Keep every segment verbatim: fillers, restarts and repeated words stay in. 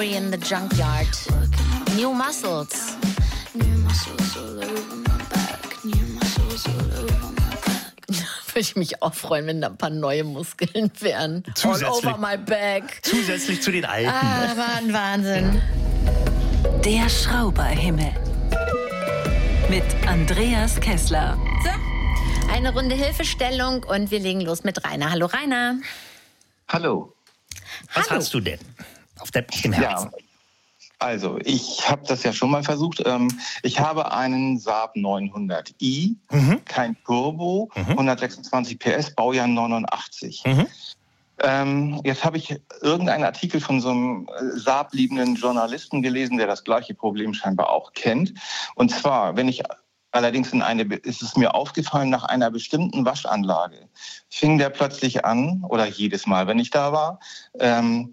Glory in the Junkyard. New Muscles. Würde ich mich auch freuen, wenn da ein paar neue Muskeln wären. Zusätzlich, all over my back. Zusätzlich zu den alten. Ah, war ein Wahnsinn. Der Schrauberhimmel. Mit Andreas Kessler. So, eine Runde Hilfestellung und wir legen los mit Rainer. Hallo Rainer. Hallo. Was Hallo. hast du denn auf dem Herzen? Ja, also ich habe das ja schon mal versucht. Ich habe einen Saab neunhundert i, mhm. kein Turbo, mhm. hundertsechsundzwanzig P S, Baujahr neunundachtzig. Mhm. Ähm, jetzt habe ich irgendeinen Artikel von so einem Saab-liebenden Journalisten gelesen, der das gleiche Problem scheinbar auch kennt. Und zwar, wenn ich allerdings in eine, ist es mir aufgefallen, nach einer bestimmten Waschanlage fing der plötzlich an, oder jedes Mal, wenn ich da war, ähm,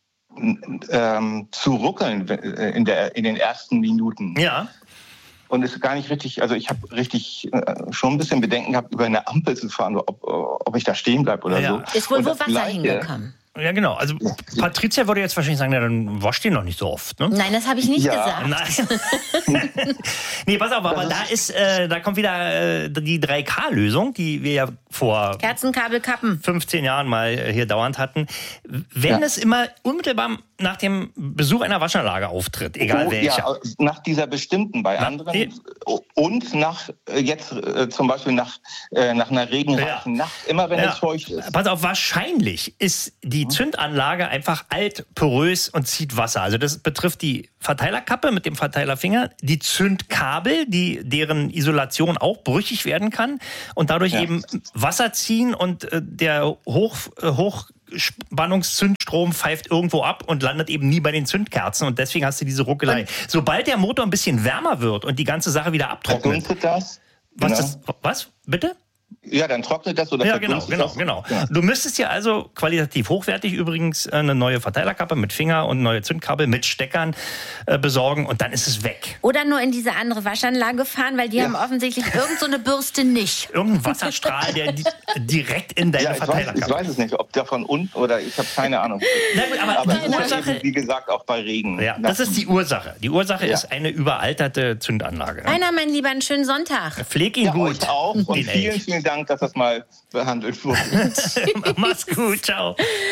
ähm, zu ruckeln in, der, in den ersten Minuten. Ja. Und es ist gar nicht richtig, also ich habe richtig äh, schon ein bisschen Bedenken gehabt, über eine Ampel zu fahren, ob, ob ich da stehen bleibe oder ja. so. Ist wohl Und wo das Wasser Gleiche, hingekommen. Ja, genau. Also Patricia würde jetzt wahrscheinlich sagen, ja, dann wascht den noch nicht so oft, ne? Nein, das habe ich nicht Ja. gesagt. Nein. Nee, pass auf, aber da ist, äh, da kommt wieder äh, die drei K Lösung, die wir ja vor Kerzenkabel kappen. fünfzehn Jahren mal hier dauernd hatten. Wenn Ja. es immer unmittelbar nach dem Besuch einer Waschanlage auftritt, egal Oh, welcher. ja, nach dieser bestimmten, bei Na, anderen nee. und nach äh, jetzt äh, zum Beispiel nach, äh, nach einer regenreichen Ja. Nacht, immer wenn Ja. es feucht ist. Pass auf, wahrscheinlich ist die Zündanlage einfach alt, porös und zieht Wasser. Also das betrifft die Verteilerkappe mit dem Verteilerfinger, die Zündkabel, die, deren Isolation auch brüchig werden kann und dadurch Ja. eben Wasser ziehen und äh, der Hoch, äh, Hochspannungszündstrom pfeift irgendwo ab und landet eben nie bei den Zündkerzen und deswegen hast du diese Ruckelei. Und Sobald der Motor ein bisschen wärmer wird und die ganze Sache wieder abtrocknet. Verdunstet das? Was, Genau. das, was? Bitte? Ja, dann trocknet das oder Ja, genau, verdunstet genau, das? genau. Ja. Du müsstest ja also qualitativ hochwertig übrigens eine neue Verteilerkappe mit Finger und neue Zündkabel mit Steckern äh, besorgen und dann ist es weg. Oder nur in diese andere Waschanlage fahren, weil die Ja. haben offensichtlich irgend so eine Bürste nicht. Irgendein Wasserstrahl, der di direkt in deine Ja, ich weiß, Verteilerkappe. ich weiß es nicht, ob davon unten oder ich habe keine Ahnung. Na gut, aber Aber die es ist ja Ursache, eben, wie gesagt, auch bei Regen. ja, das ist die Ursache. Die Ursache Ja. ist eine überalterte Zündanlage. Rainer, mein Lieber, einen schönen Sonntag. Pfleg ihn Ja, gut. euch auch. Und den vielen, Elch. vielen Dank, dass das mal behandelt wurde. Mach's gut, ciao.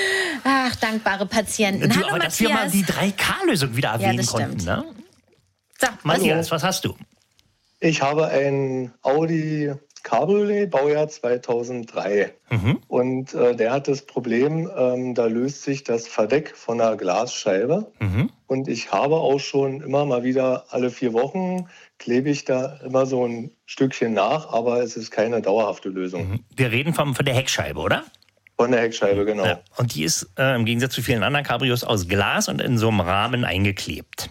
Ach, dankbare Patienten. Du, Hallo, aber dass wir mal Matthias. die drei K Lösung wieder erwähnen das konnten. stimmt. Ne? So, Matthias, was hast du? Ich habe ein Audi Cabriolet, Baujahr zweitausenddrei. Mhm. Und äh, der hat das Problem, ähm, da löst sich das Verdeck von der Glasscheibe. Mhm. Und ich habe auch schon immer mal wieder alle vier Wochen klebe ich da immer so ein Stückchen nach, aber es ist keine dauerhafte Lösung. Wir reden vom, von der Heckscheibe, oder? Von der Heckscheibe, genau. Ja. Und die ist äh, im Gegensatz zu vielen anderen Cabrios aus Glas und in so einem Rahmen eingeklebt.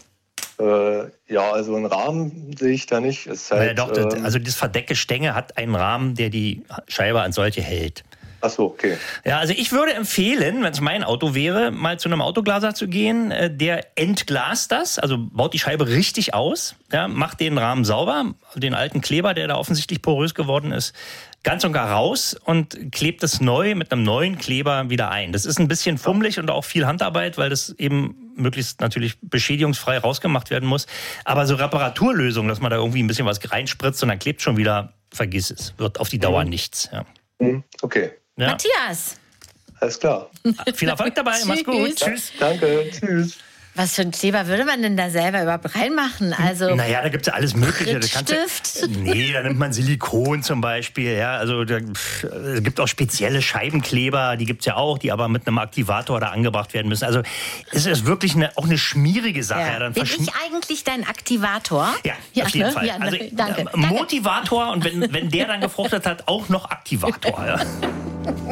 Äh, ja, also einen Rahmen sehe ich da nicht. Es ist halt, Naja, doch, das, ähm, also das Verdeckgestänge hat einen Rahmen, der die Scheibe als solche hält. ach so, okay. Ja, also ich würde empfehlen, wenn es mein Auto wäre, mal zu einem Autoglaser zu gehen. Äh, Der entglast das, also baut die Scheibe richtig aus, ja, macht den Rahmen sauber, den alten Kleber, der da offensichtlich porös geworden ist, ganz und gar raus und klebt es neu mit einem neuen Kleber wieder ein. Das ist ein bisschen fummelig und auch viel Handarbeit, weil das eben möglichst natürlich beschädigungsfrei rausgemacht werden muss. Aber so Reparaturlösungen, dass man da irgendwie ein bisschen was reinspritzt und dann klebt schon wieder, vergiss es. Wird auf die Dauer Mhm. nichts. Ja. Hm, okay, Ja. Matthias. alles klar. Viel Erfolg dabei, mach's gut. Tschüss. Danke, tschüss. Was für ein Kleber würde man denn da selber überhaupt reinmachen? Also Naja, da gibt's ja alles Mögliche. Da kannst du- Prittstift? Nee, da nimmt man Silikon zum Beispiel. Ja, also da, pff, es gibt auch spezielle Scheibenkleber, die gibt's ja auch, die aber mit einem Aktivator da angebracht werden müssen. Also es ist wirklich eine, auch eine schmierige Sache. Ja. ja. Dann Bin verschmi- ich eigentlich dein Aktivator? ja, auf jeden ne? Fall. Ja, also, ne? Danke. äh, Danke. Motivator und wenn, wenn der dann gefruchtet hat, auch noch Aktivator. Ja.